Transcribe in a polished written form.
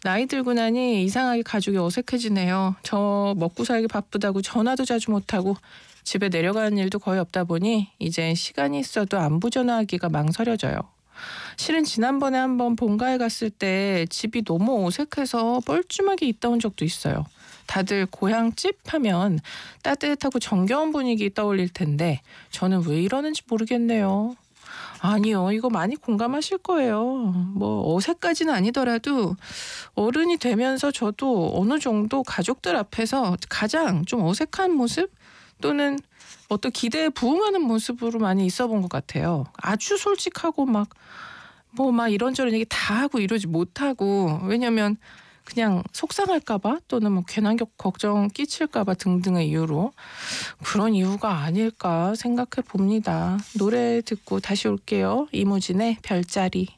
나이 들고 나니 이상하게 가족이 어색해지네요. 저 먹고 살기 바쁘다고 전화도 자주 못하고 집에 내려가는 일도 거의 없다 보니 이제 시간이 있어도 안부 전화하기가 망설여져요. 실은 지난번에 한번 본가에 갔을 때 집이 너무 어색해서 뻘쭘하게 있다 온 적도 있어요. 다들 고향집 하면 따뜻하고 정겨운 분위기 떠올릴 텐데 저는 왜 이러는지 모르겠네요. 아니요, 이거 많이 공감하실 거예요. 뭐 어색까지는 아니더라도 어른이 되면서 저도 어느 정도 가족들 앞에서 가장 좀 어색한 모습 또는 어떤 기대에 부응하는 모습으로 많이 있어 본 것 같아요. 아주 솔직하고 막 이런저런 얘기 다 하고 이러지 못하고, 왜냐면 그냥 속상할까 봐 또는 뭐 괜한 걱정 끼칠까 봐 등등의 이유로 그런 이유가 아닐까 생각해 봅니다. 노래 듣고 다시 올게요. 이무진의 별자리.